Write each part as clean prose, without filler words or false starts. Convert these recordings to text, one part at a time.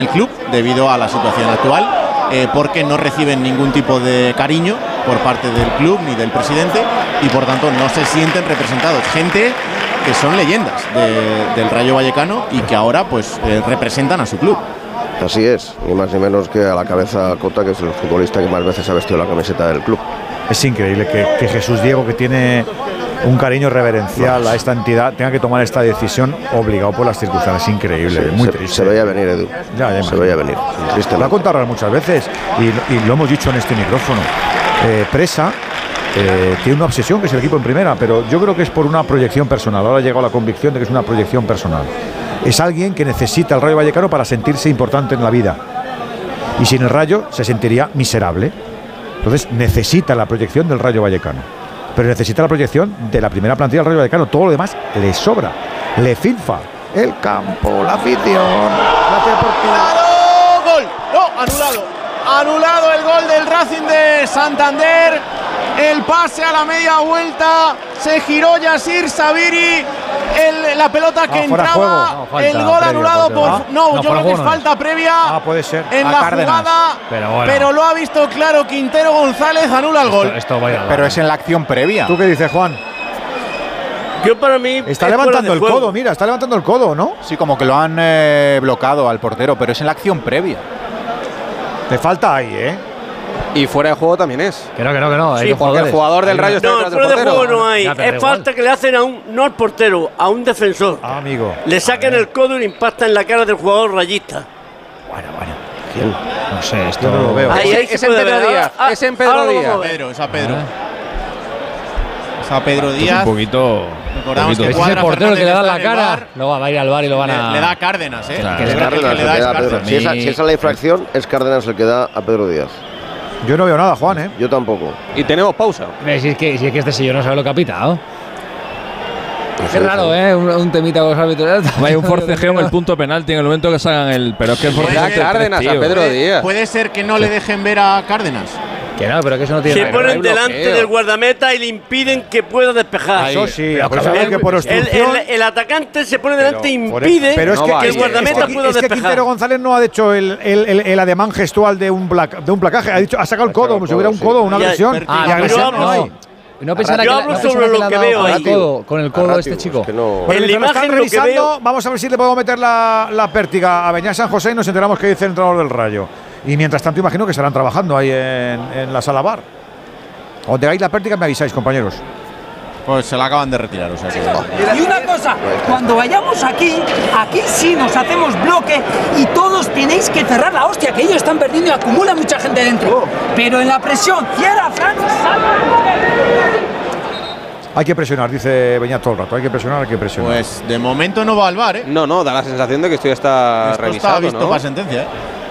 el club debido a la situación actual, porque no reciben ningún tipo de cariño por parte del club ni del presidente y por tanto no se sienten representados. Gente que son leyendas del Rayo Vallecano y que ahora pues representan a su club. Así es, ni más ni menos que a la cabeza Cota, que es el futbolista que más veces ha vestido la camiseta del club. Es increíble que Jesús Diego, que tiene un cariño reverencial a esta entidad, tenga que tomar esta decisión obligado por las circunstancias. Increíble, Sí, muy triste. Se veía venir, Edu. Ya se veía venir. Lo ha contado Raúl muchas veces y lo hemos dicho en este micrófono. Presa tiene una obsesión, que es el equipo en primera, pero yo creo que es por una proyección personal. Ahora ha llegado la convicción de que es una proyección personal. Es alguien que necesita el Rayo Vallecano para sentirse importante en la vida. Y sin el Rayo se sentiría miserable. Entonces necesita la proyección del Rayo Vallecano. Pero necesita la proyección de la primera plantilla del Rayo Vallecano. Todo lo demás le sobra, le filfa. El campo, la afición, la deportiva. ¡Gol! ¡No! ¡Anulado! Anulado el gol del Racing de Santander. El pase a la media vuelta. Se giró Yasir Sabiri. La pelota que entraba. El gol anulado por. No, yo creo que es falta previa. Puede ser. En la jugada. Pero lo ha visto claro Quintero González. Anula el gol. Pero es en la acción previa. ¿Tú qué dices, Juan? Yo para mí está levantando el codo, mira, está levantando el codo, ¿no? Sí, como que lo han bloqueado al portero, pero es en la acción previa. Te falta ahí, ¿eh? Y fuera de juego también es. Que no. Sí, porque el jugador del Rayo está detrás del portero. No, fuera de juego no hay. Es falta que le hacen no al portero, a un defensor. Amigo. Le sacan el codo y le impactan en la cara del jugador rayista. Bueno. ¿Quién? No sé, esto no lo veo. Ahí es en Pedro Díaz. Es en Pedro Díaz. Es a Pedro. Es a Pedro Díaz. Un poquito. Recordamos que es el portero que le da la cara, no va a ir al bar y lo van a. Le da Cárdenas, ¿eh? Claro. Es Cárdenas el que le da a Pedro. Si esa es la infracción, es Cárdenas el que da a Pedro Díaz. Yo no veo nada, Juan, ¿eh? Yo tampoco. Y tenemos pausa. Si es que este señor no sabe lo que ha pitado. Qué raro, ¿eh? Un temita con los árbitros. Hay un forcejeo en el punto penalti en el momento que salgan el. Pero es que el forcejeo. Cárdenas a Pedro Díaz. Puede ser que no le dejen ver a Cárdenas. Que no, pero que eso no tiene nada que ver. Se ponen delante del guardameta y le impiden que pueda despejar. Eso sí, que por obstrucción. El atacante se pone delante e impide que el guardameta pueda despejar. Es que Quintero González no ha hecho el ademán gestual de un placaje. Ha sacado el codo, como si hubiera un codo, una agresión. Y agresión no hay. No pensará yo hablo sobre lo que veo ahí. Con el codo este chico. En la imagen lo que veo. Vamos a ver si le podemos meter la pértiga a Beñat San José y nos enteramos qué dice el entrenador del Rayo. Y mientras tanto imagino que estarán trabajando ahí en la sala bar. Cuando tengáis la pértiga me avisáis, compañeros. Pues se la acaban de retirar, o sea que... Y una cosa, cuando vayamos aquí sí nos hacemos bloque y todos tenéis que cerrar la hostia, que ellos están perdiendo y acumula mucha gente dentro. Pero en la presión, cierra, Fran, Hay que presionar, dice Beñat todo el rato. Hay que presionar. Pues de momento no va al bar, ¿eh? No, da la sensación de que esto ya está revisado, está visto, ¿no? para sentencia, ¿eh?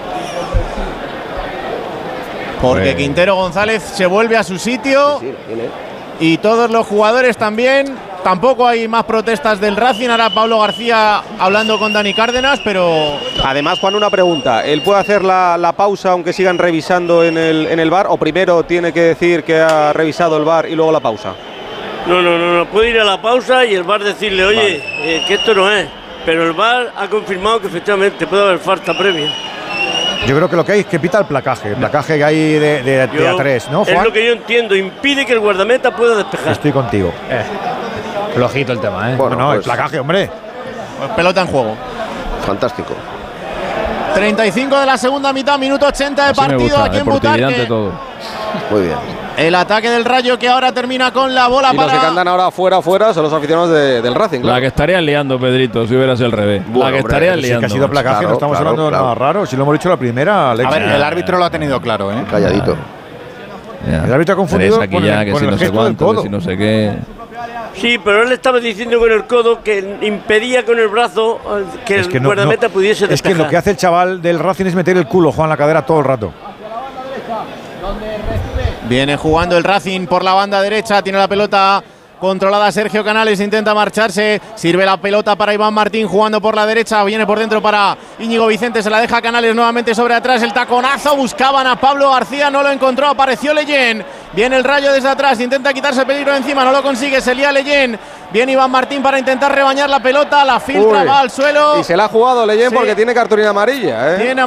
Porque Quintero González se vuelve a su sitio. Sí, y todos los jugadores también. Tampoco hay más protestas del Racing. Ahora Pablo García hablando con Dani Cárdenas, pero... Además, Juan, una pregunta. ¿Él puede hacer la pausa aunque sigan revisando en el VAR? ¿O primero tiene que decir que ha revisado el VAR y luego la pausa? No. Puede ir a la pausa y el VAR decirle, oye, que esto no es. Pero el VAR ha confirmado que efectivamente puede haber falta previa. Yo creo que lo que hay es que pita el placaje que hay de A3, ¿no, Juan? Es lo que yo entiendo, impide que el guardameta pueda despejar. Estoy contigo. Flojito el tema, ¿eh? Bueno, no, el placaje, hombre. Pues pelota en juego. Fantástico. 35 de la segunda mitad, minuto 80 de partido aquí en Butarque. Muy bien. El ataque del Rayo que ahora termina con la bola y para... los que andan ahora fuera son los aficionados del Racing. Claro. La que estarían liando, Pedrito, si hubieras el revés. Bueno, la que estarían liando. Sí que ha sido placaje, no estamos hablando de nada raro. Si lo hemos dicho la primera, Alex. A ver, el árbitro lo ha tenido claro, ¿eh? Calladito. El árbitro ha confundido con el gesto del codo. Que si no sé qué. Sí, pero él estaba diciendo con el codo que impedía con el brazo que el guardameta pudiese despejar. Es que lo que hace el chaval del Racing es meter el culo, Juan, la cadera todo el rato. Viene jugando el Racing por la banda derecha, tiene la pelota controlada Sergio Canales, intenta marcharse, sirve la pelota para Iván Martín jugando por la derecha, viene por dentro para Íñigo Vicente, se la deja Canales nuevamente sobre atrás, el taconazo, buscaban a Pablo García, no lo encontró, apareció Leyen, viene el Rayo desde atrás, intenta quitarse el peligro de encima, no lo consigue, se lía Leyen, viene Iván Martín para intentar rebañar la pelota, la filtra, va al suelo. Y se la ha jugado Leyen porque tiene cartulina amarilla, ¿eh? Tiene